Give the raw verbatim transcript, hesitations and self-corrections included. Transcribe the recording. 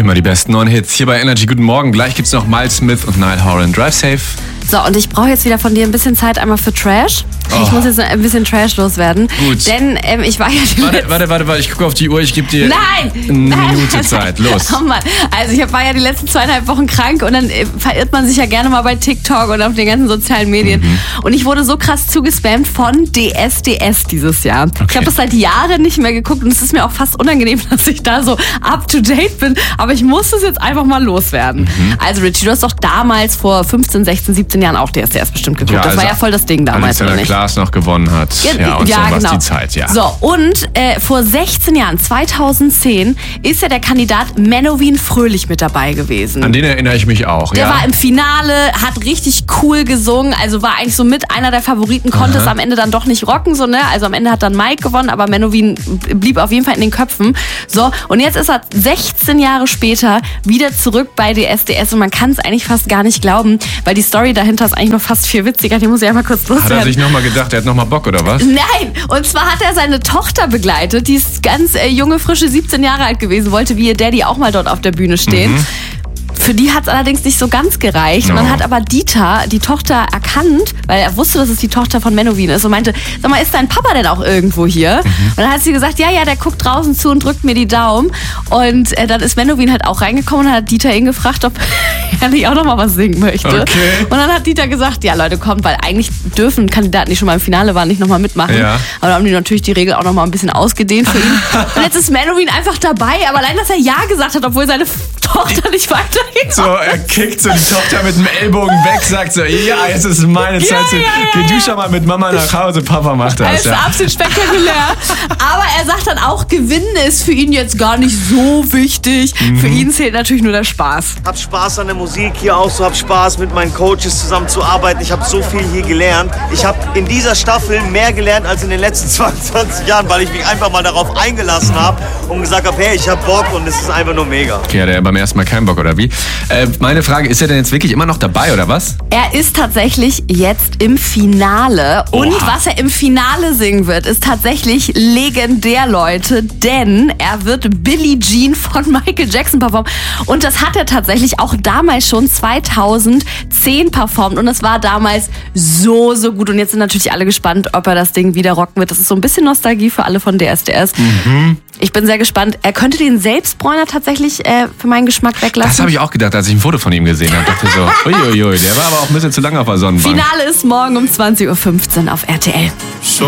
Immer die besten neuen Hits hier bei Energy. Guten Morgen. Gleich gibt's noch Miles Smith und Niall Horan. Drive safe. So, und ich brauche jetzt wieder von dir ein bisschen Zeit einmal für Trash. Oh. Ich muss jetzt ein bisschen Trash loswerden. Gut. Denn ähm, ich war ja... Warte, warte, warte, warte. Ich gucke auf die Uhr. Ich gebe dir Nein! eine Nein, Minute nein, Zeit. Los. Oh Mann. Also ich war ja die letzten zweieinhalb Wochen krank und dann äh, verirrt man sich ja gerne mal bei TikTok und auf den ganzen sozialen Medien. Mhm. Und ich wurde so krass zugespammt von D S D S dieses Jahr. Okay. Ich habe das seit Jahren nicht mehr geguckt und es ist mir auch fast unangenehm, dass ich da so up to date bin. Aber ich muss es jetzt einfach mal loswerden. Mhm. Also Richie, du hast doch damals vor fünfzehn, sechzehn, siebzehn Jahren auch D S D S bestimmt geguckt. Ja, das also war ja voll das Ding damals. Als Klaas noch gewonnen hat. Ge- ja, und ja, so war genau. die Zeit, ja. So, und äh, vor sechzehn Jahren, zweitausendzehn, ist ja der Kandidat Menowin Fröhlich mit dabei gewesen. An den erinnere ich mich auch, Der ja. war im Finale, hat richtig cool gesungen, also war eigentlich so mit einer der Favoriten, konnte Aha. es am Ende dann doch nicht rocken, so, ne? Also am Ende hat dann Mike gewonnen, aber Menowin blieb auf jeden Fall in den Köpfen. So, und jetzt ist er sechzehn Jahre später wieder zurück bei D S D S und man kann es eigentlich fast gar nicht glauben, weil die Story dahinter ist eigentlich noch fast viel witziger. Die muss ich einmal kurz loswerden. Hat er sich nochmal gedacht, er hat nochmal Bock, oder was? Nein, und zwar hat er seine Tochter begleitet, die ist ganz äh, junge, frische siebzehn Jahre alt gewesen, wollte wie ihr Daddy auch mal dort auf der Bühne stehen. Mhm. Für die hat es allerdings nicht so ganz gereicht. No. Man hat aber Dieter, die Tochter, erkannt, weil er wusste, dass es die Tochter von Menowin ist und meinte, sag mal, ist dein Papa denn auch irgendwo hier? Mhm. Und dann hat sie gesagt, ja, ja, der guckt draußen zu und drückt mir die Daumen. Und äh, dann ist Menowin halt auch reingekommen und hat Dieter ihn gefragt, ob er nicht auch noch mal was singen möchte. Okay. Und dann hat Dieter gesagt, ja Leute, kommt, weil eigentlich dürfen Kandidaten, die schon mal im Finale waren, nicht noch mal mitmachen. Ja. Aber dann haben die natürlich die Regel auch noch mal ein bisschen ausgedehnt für ihn. Und jetzt ist Menowin einfach dabei, aber allein, dass er Ja gesagt hat, obwohl seine Tochter nicht weiterhin. So, er kickt so die Tochter mit dem Ellbogen weg, sagt so, ja, jetzt ist meine Zeit. Ja, ja, ja, Geh du schon mal mit Mama nach Hause, Papa macht das. Das ist ja. absolut spektakulär. Aber er sagt dann auch, Gewinnen ist für ihn jetzt gar nicht so wichtig. Mhm. Für ihn zählt natürlich nur der Spaß. Hab Spaß an der Musik hier auch so, hab Spaß mit meinen Coaches zusammen zu arbeiten. Ich habe so viel hier gelernt. Ich habe in dieser Staffel mehr gelernt als in den letzten zweiundzwanzig Jahren, weil ich mich einfach mal darauf eingelassen habe und gesagt habe, hey, ich hab Bock und es ist einfach nur mega. Okay, hat er beim ersten Mal keinen Bock, oder wie? Äh, meine Frage, ist er denn jetzt wirklich immer noch dabei, oder was? Er ist tatsächlich jetzt im Finale. Und Oha. was er im Finale singen wird, ist tatsächlich legendär, Leute. Denn er wird Billie Jean von Michael Jackson performen. Und das hat er tatsächlich auch damals schon zweitausendzehn performt. Und es war damals so, so gut. Und jetzt sind natürlich alle gespannt, ob er das Ding wieder rocken wird. Das ist so ein bisschen Nostalgie für alle von D S D S. Mhm. Ich bin sehr gespannt. Er könnte den Selbstbräuner tatsächlich äh, für meinen Geschmack weglassen. Das habe ich auch gedacht, als ich ein Foto von ihm gesehen habe. Dachte so, uiuiui, der war aber auch ein bisschen zu lange auf der Sonnenbank. Finale ist morgen um zwanzig Uhr fünfzehn auf R T L.